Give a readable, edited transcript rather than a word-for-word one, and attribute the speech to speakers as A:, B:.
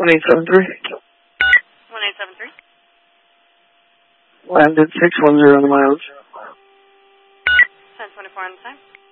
A: 1873.
B: 1873.
A: Landed 610 miles.
B: 1024 on the time.